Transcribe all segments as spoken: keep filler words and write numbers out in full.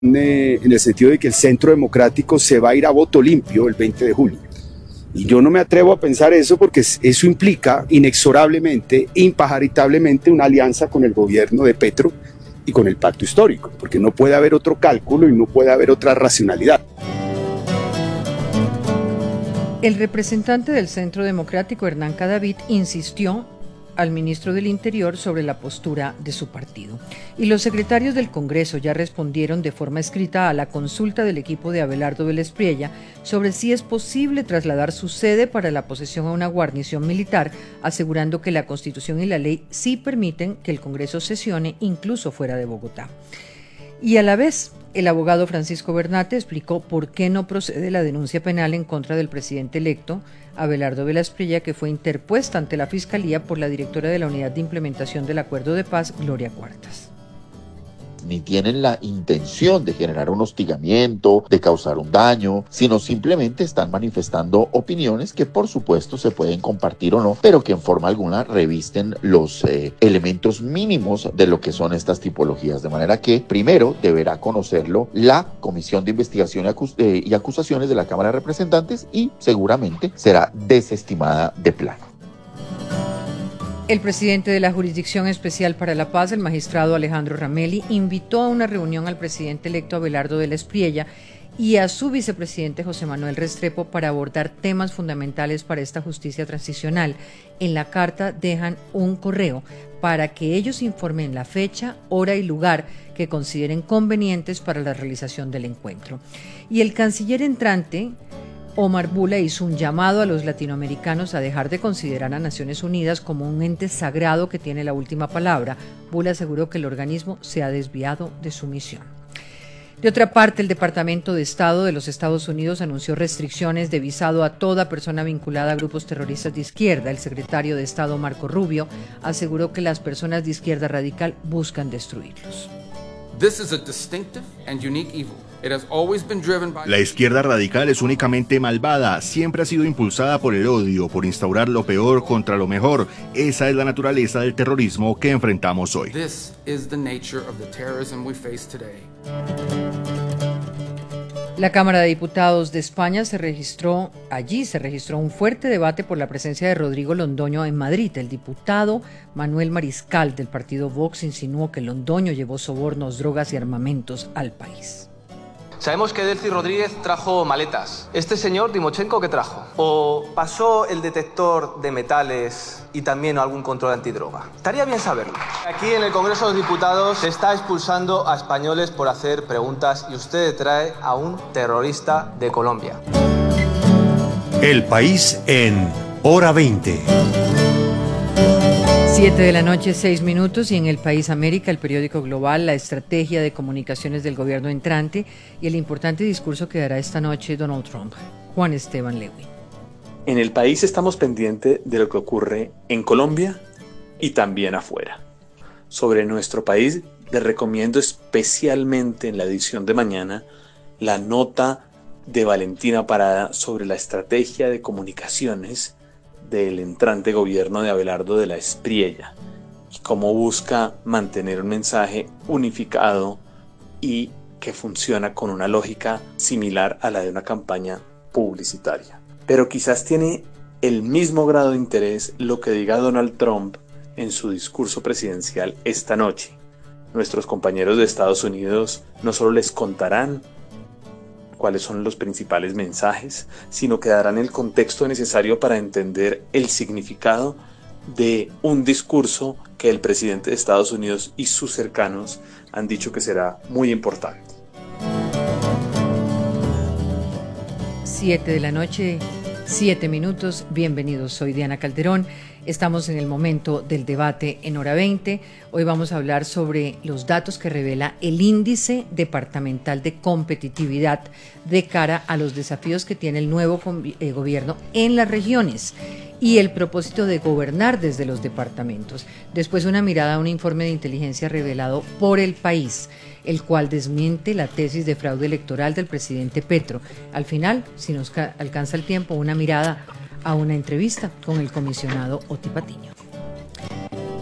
eh, en el sentido de que el Centro Democrático se va a ir a voto limpio el veinte de julio. Y yo no me atrevo a pensar eso porque eso implica inexorablemente, impajaritablemente, una alianza con el gobierno de Petro y con el pacto histórico, porque no puede haber otro cálculo y no puede haber otra racionalidad. El representante del Centro Democrático, Hernán Cadavid, insistió al ministro del Interior sobre la postura de su partido. Y los secretarios del Congreso ya respondieron de forma escrita a la consulta del equipo de Abelardo Vélez Priella sobre si es posible trasladar su sede para la posesión a una guarnición militar, asegurando que la Constitución y la ley sí permiten que el Congreso sesione incluso fuera de Bogotá. Y a la vez, el abogado Francisco Bernate explicó por qué no procede la denuncia penal en contra del presidente electo, Abelardo Vélez Priella, que fue interpuesta ante la Fiscalía por la directora de la Unidad de Implementación del Acuerdo de Paz, Gloria Cuartas. Ni tienen la intención de generar un hostigamiento, de causar un daño, sino simplemente están manifestando opiniones que por supuesto se pueden compartir o no, pero que en forma alguna revisten los eh, elementos mínimos de lo que son estas tipologías. De manera que primero deberá conocerlo la Comisión de Investigación y, acus eh, y Acusaciones de la Cámara de Representantes y seguramente será desestimada de plano. El presidente de la Jurisdicción Especial para la Paz, el magistrado Alejandro Ramelli, invitó a una reunión al presidente electo Abelardo Vélez Priella y a su vicepresidente José Manuel Restrepo para abordar temas fundamentales para esta justicia transicional. En la carta dejan un correo para que ellos informen la fecha, hora y lugar que consideren convenientes para la realización del encuentro. Y el canciller entrante, Omar Bula, hizo un llamado a los latinoamericanos a dejar de considerar a Naciones Unidas como un ente sagrado que tiene la última palabra. Bula aseguró que el organismo se ha desviado de su misión. De otra parte, el Departamento de Estado de los Estados Unidos anunció restricciones de visado a toda persona vinculada a grupos terroristas de izquierda. El secretario de Estado, Marco Rubio, aseguró que las personas de izquierda radical buscan destruirlos. This is a distinctive and unique evil. It has always been driven by... La izquierda radical es únicamente malvada, siempre ha sido impulsada por el odio, por instaurar lo peor contra lo mejor. Esa es la naturaleza del terrorismo que enfrentamos hoy. This is the nature of the terrorism we face today. La Cámara de Diputados de España se registró, allí se registró un fuerte debate por la presencia de Rodrigo Londoño en Madrid. El diputado Manuel Mariscal del partido Vox insinuó que Londoño llevó sobornos, drogas y armamentos al país. Sabemos que Delcy Rodríguez trajo maletas. ¿Este señor, Timochenko, qué trajo? ¿O pasó el detector de metales y también algún control antidroga? Estaría bien saberlo. Aquí en el Congreso de los Diputados se está expulsando a españoles por hacer preguntas y usted trae a un terrorista de Colombia. El País en Hora veinte. Siete de la noche, seis minutos, y en El País América, el periódico global, la estrategia de comunicaciones del gobierno entrante y el importante discurso que dará esta noche Donald Trump. Juan Esteban Lewin. En El País estamos pendientes de lo que ocurre en Colombia y también afuera. Sobre nuestro país, les recomiendo especialmente en la edición de mañana la nota de Valentina Parada sobre la estrategia de comunicaciones del entrante gobierno de Abelardo de la Espriella y cómo busca mantener un mensaje unificado y que funciona con una lógica similar a la de una campaña publicitaria. Pero quizás tiene el mismo grado de interés lo que diga Donald Trump en su discurso presidencial esta noche. Nuestros compañeros de Estados Unidos no solo les contarán cuáles son los principales mensajes, sino que darán el contexto necesario para entender el significado de un discurso que el presidente de Estados Unidos y sus cercanos han dicho que será muy importante. Siete de la noche, siete minutos. Bienvenidos, soy Diana Calderón. Estamos en el momento del debate en Hora veinte. Hoy vamos a hablar sobre los datos que revela el Índice Departamental de Competitividad de cara a los desafíos que tiene el nuevo eh, gobierno en las regiones y el propósito de gobernar desde los departamentos. Después una mirada a un informe de inteligencia revelado por El País, el cual desmiente la tesis de fraude electoral del presidente Petro. Al final, si nos alcanza el tiempo, una mirada a una entrevista con el comisionado Oti Patiño.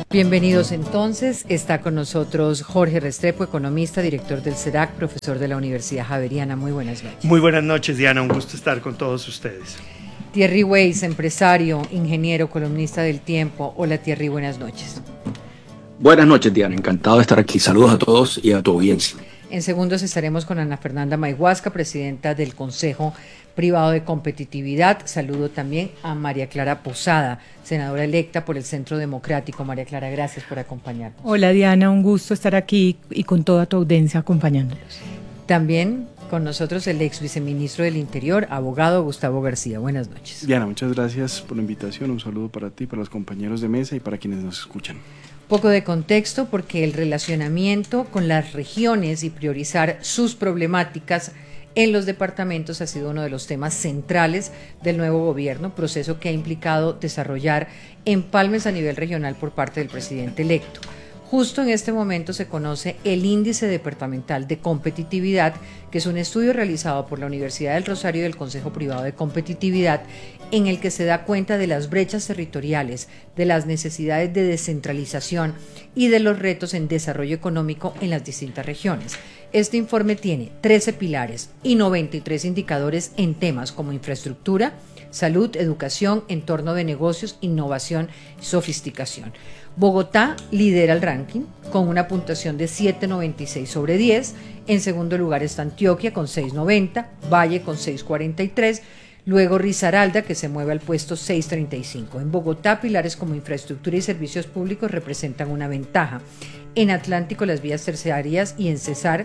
Bienvenidos entonces, está con nosotros Jorge Restrepo, economista, director del CEDAC, profesor de la Universidad Javeriana. Muy buenas noches. Muy buenas noches, Diana, un gusto estar con todos ustedes. Thierry Weiss, empresario, ingeniero, columnista del Tiempo. Hola Thierry, buenas noches. Buenas noches, Diana, encantado de estar aquí. Saludos a todos y a tu audiencia. En segundos estaremos con Ana Fernanda Mayhuasca, presidenta del Consejo Privado de Competitividad. Saludo también a María Clara Posada, senadora electa por el Centro Democrático. María Clara, gracias por acompañarnos. Hola Diana, un gusto estar aquí y con toda tu audiencia acompañándonos. También con nosotros el ex viceministro del Interior, abogado Gustavo García. Buenas noches. Diana, muchas gracias por la invitación. Un saludo para ti, para los compañeros de mesa y para quienes nos escuchan. Poco de contexto porque el relacionamiento con las regiones y priorizar sus problemáticas en los departamentos ha sido uno de los temas centrales del nuevo gobierno, proceso que ha implicado desarrollar empalmes a nivel regional por parte del presidente electo. Justo en este momento se conoce el Índice Departamental de Competitividad, que es un estudio realizado por la Universidad del Rosario y el Consejo Privado de Competitividad, en el que se da cuenta de las brechas territoriales, de las necesidades de descentralización y de los retos en desarrollo económico en las distintas regiones. Este informe tiene trece pilares y noventa y tres indicadores en temas como infraestructura, salud, educación, entorno de negocios, innovación y sofisticación. Bogotá lidera el ranking con una puntuación de siete punto noventa y seis sobre diez. En segundo lugar está Antioquia con seis punto noventa, Valle con seis punto cuarenta y tres, luego Risaralda, que se mueve al puesto seis punto treinta y cinco. En Bogotá, pilares como infraestructura y servicios públicos representan una ventaja. En Atlántico, las vías terciarias, y en Cesar,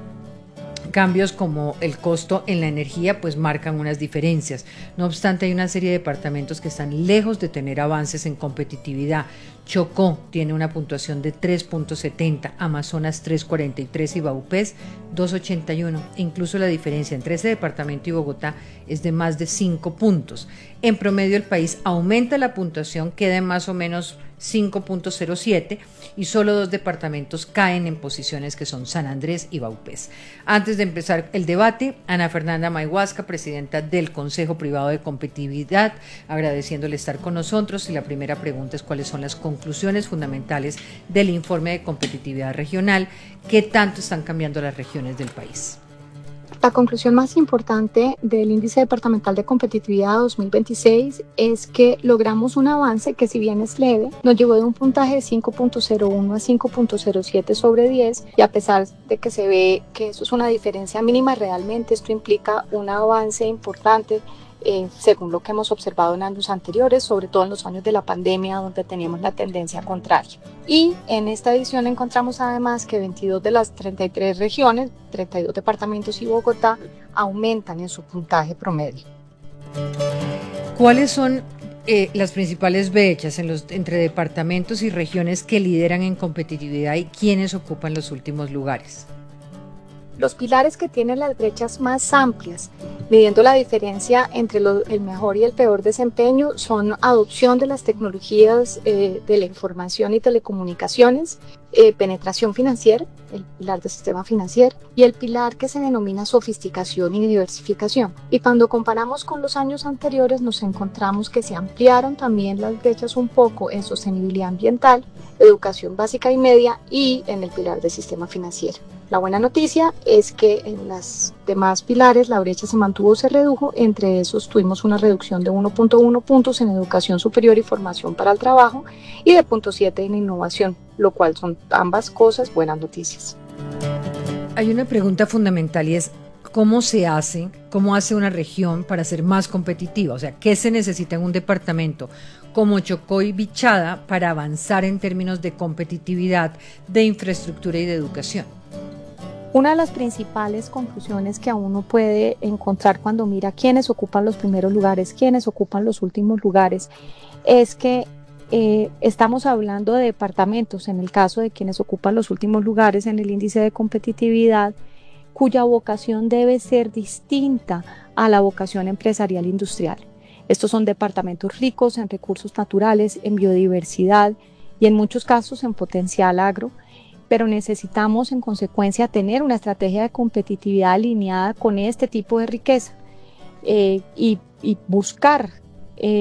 cambios como el costo en la energía pues marcan unas diferencias. No obstante, hay una serie de departamentos que están lejos de tener avances en competitividad. Chocó tiene una puntuación de tres punto setenta, Amazonas tres punto cuarenta y tres y Vaupés dos punto ochenta y uno. Incluso la diferencia entre ese departamento y Bogotá es de más de cinco puntos. En promedio el país aumenta la puntuación, queda en más o menos cinco punto cero siete y solo dos departamentos caen en posiciones que son San Andrés y Vaupés. Antes de empezar el debate, Ana Fernanda Mayhuasca, presidenta del Consejo Privado de Competitividad, agradeciéndole estar con nosotros, y la primera pregunta es cuáles son las conclusiones fundamentales del informe de competitividad regional, qué tanto están cambiando las regiones del país. La conclusión más importante del Índice Departamental de Competitividad dos mil veintiséis es que logramos un avance que, si bien es leve, nos llevó de un puntaje de cinco punto cero uno a cinco punto cero siete sobre diez, y a pesar de que se ve que eso es una diferencia mínima, realmente esto implica un avance importante Eh, según lo que hemos observado en años anteriores, sobre todo en los años de la pandemia, donde teníamos la tendencia contraria. Y en esta edición encontramos además que veintidós de las treinta y tres regiones, treinta y dos departamentos y Bogotá aumentan en su puntaje promedio. ¿Cuáles son eh, las principales brechas en los, entre departamentos y regiones que lideran en competitividad y quiénes ocupan los últimos lugares? Los pilares que tienen las brechas más amplias, midiendo la diferencia entre lo, el mejor y el peor desempeño, son adopción de las tecnologías eh, de la información y telecomunicaciones, eh, penetración financiera, el pilar del sistema financiero, y el pilar que se denomina sofisticación y diversificación. Y cuando comparamos con los años anteriores, nos encontramos que se ampliaron también las brechas un poco en sostenibilidad ambiental, educación básica y media, y en el pilar del sistema financiero. La buena noticia es que en los demás pilares la brecha se mantuvo o se redujo. Entre esos tuvimos una reducción de uno punto uno puntos en educación superior y formación para el trabajo y de cero punto siete en innovación, lo cual son ambas cosas buenas noticias. Hay una pregunta fundamental y es ¿cómo se hace, cómo hace una región para ser más competitiva? O sea, ¿qué se necesita en un departamento como Chocó y Bichada para avanzar en términos de competitividad, de infraestructura y de educación? Una de las principales conclusiones que uno puede encontrar cuando mira quiénes ocupan los primeros lugares, quiénes ocupan los últimos lugares, es que eh, estamos hablando de departamentos, en el caso de quienes ocupan los últimos lugares en el índice de competitividad, cuya vocación debe ser distinta a la vocación empresarial industrial. Estos son departamentos ricos en recursos naturales, en biodiversidad y en muchos casos en potencial agro, pero necesitamos en consecuencia tener una estrategia de competitividad alineada con este tipo de riqueza eh, y, y buscar eh,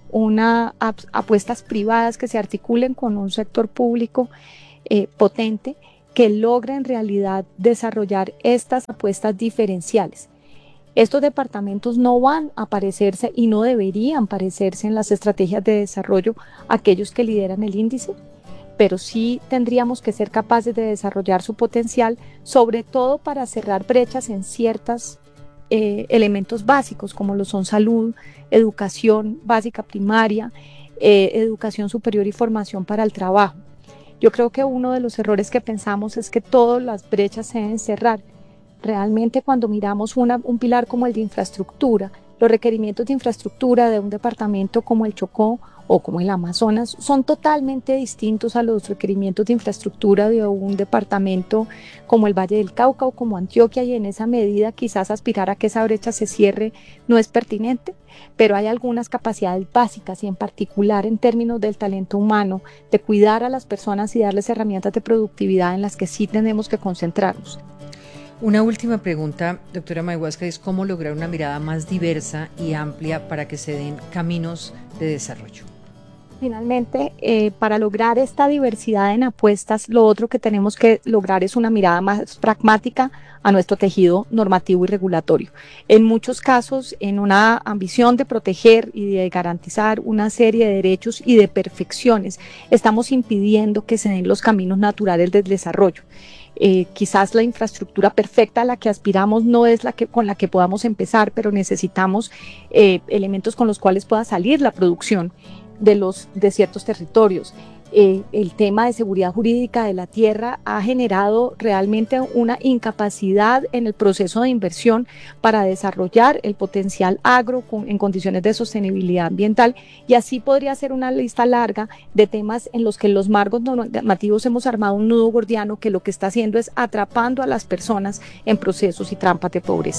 una ap apuestas privadas que se articulen con un sector público eh, potente, que logre en realidad desarrollar estas apuestas diferenciales. Estos departamentos no van a parecerse y no deberían parecerse en las estrategias de desarrollo a aquellos que lideran el índice, pero sí tendríamos que ser capaces de desarrollar su potencial, sobre todo para cerrar brechas en ciertos eh, elementos básicos, como lo son salud, educación básica primaria, eh, educación superior y formación para el trabajo. Yo creo que uno de los errores que pensamos es que todas las brechas se deben cerrar. Realmente, cuando miramos una, un pilar como el de infraestructura, los requerimientos de infraestructura de un departamento como el Chocó o como el Amazonas son totalmente distintos a los requerimientos de infraestructura de un departamento como el Valle del Cauca o como Antioquia, y en esa medida quizás aspirar a que esa brecha se cierre no es pertinente, pero hay algunas capacidades básicas, y en particular en términos del talento humano, de cuidar a las personas y darles herramientas de productividad en las que sí tenemos que concentrarnos. Una última pregunta, doctora Mayhuasca, es cómo lograr una mirada más diversa y amplia para que se den caminos de desarrollo. Finalmente, eh, para lograr esta diversidad en apuestas, lo otro que tenemos que lograr es una mirada más pragmática a nuestro tejido normativo y regulatorio. En muchos casos, en una ambición de proteger y de garantizar una serie de derechos y de perfecciones, estamos impidiendo que se den los caminos naturales del desarrollo. Eh, quizás la infraestructura perfecta a la que aspiramos no es la que, con la que podamos empezar, pero necesitamos eh, elementos con los cuales pueda salir la producción de, los, de ciertos territorios. Eh, el tema de seguridad jurídica de la tierra ha generado realmente una incapacidad en el proceso de inversión para desarrollar el potencial agro con, en condiciones de sostenibilidad ambiental, y así podría ser una lista larga de temas en los que los marcos normativos hemos armado un nudo gordiano que lo que está haciendo es atrapando a las personas en procesos y trampas de pobreza.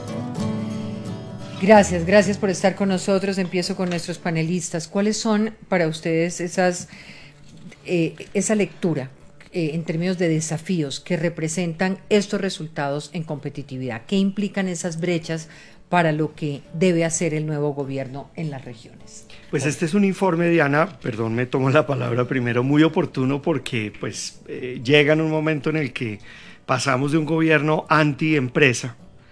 Gracias, gracias por estar con nosotros. Empiezo con nuestros panelistas. ¿Cuáles son para ustedes esas Eh, esa lectura eh, en términos de desafíos que representan estos resultados en competitividad? ¿Qué implican esas brechas para lo que debe hacer el nuevo gobierno en las regiones? Pues este es un informe, Diana, perdón, me tomo la palabra primero, muy oportuno porque pues eh, llega en un momento en el que pasamos de un gobierno anti-empresa,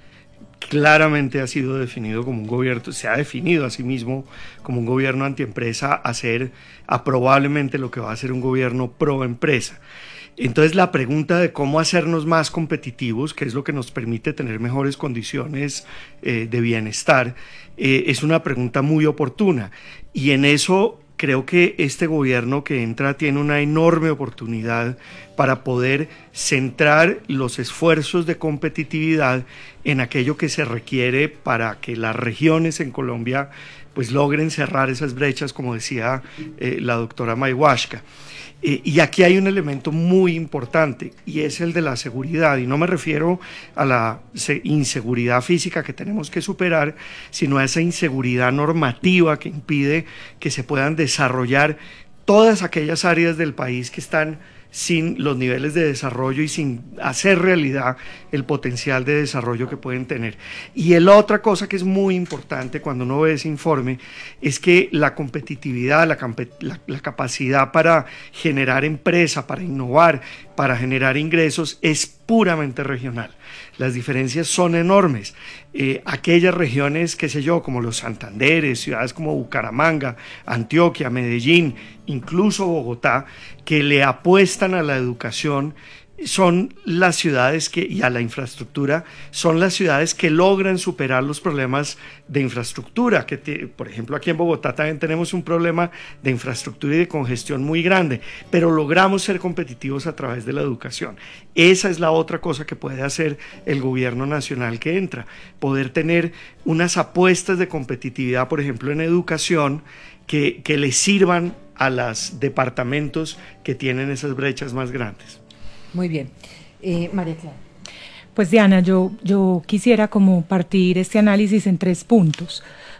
claramente ha sido definido como un gobierno, se ha definido a sí mismo como un gobierno antiempresa, a ser a probablemente lo que va a ser un gobierno pro-empresa. Entonces la pregunta de cómo hacernos más competitivos, que es lo que nos permite tener mejores condiciones eh, de bienestar, eh, es una pregunta muy oportuna, y en eso creo que este gobierno que entra tiene una enorme oportunidad para poder centrar los esfuerzos de competitividad en aquello que se requiere para que las regiones en Colombia pues logren cerrar esas brechas, como decía eh, la doctora Mayhuasca. Eh, y aquí hay un elemento muy importante, y es el de la seguridad, y no me refiero a la inseguridad física que tenemos que superar, sino a esa inseguridad normativa que impide que se puedan desarrollar todas aquellas áreas del país que están sin los niveles de desarrollo y sin hacer realidad el potencial de desarrollo que pueden tener. Y la otra cosa que es muy importante cuando uno ve ese informe es que la competitividad, la, la, la capacidad para generar empresa, para innovar, para generar ingresos es puramente regional. Las diferencias son enormes. Eh, aquellas regiones, qué sé yo, como los Santanderes, ciudades como Bucaramanga, Antioquia, Medellín, incluso Bogotá, que le apuestan a la educación, son las ciudades que, y a la infraestructura, son las ciudades que logran superar los problemas de infraestructura, que te, por ejemplo aquí en Bogotá también tenemos un problema de infraestructura y de congestión muy grande, pero logramos ser competitivos a través de la educación. Esa es la otra cosa que puede hacer el gobierno nacional que entra, poder tener unas apuestas de competitividad, por ejemplo en educación, que, que le sirvan a los departamentos que tienen esas brechas más grandes. Muy bien. Eh, María Clara. Pues Diana, yo, yo quisiera como partir este análisis en tres puntos.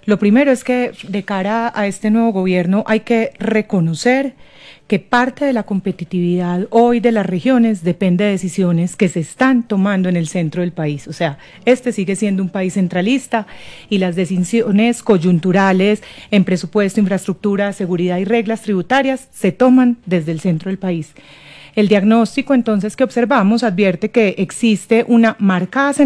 Lo primero es que de cara a este nuevo gobierno hay que reconocer que parte de la competitividad hoy de las regiones depende de decisiones que se están tomando en el centro del país. O sea, este sigue siendo un país centralista y las decisiones coyunturales en presupuesto, infraestructura, seguridad y reglas tributarias se toman desde el centro del país. El diagnóstico entonces que observamos advierte que existe una marcada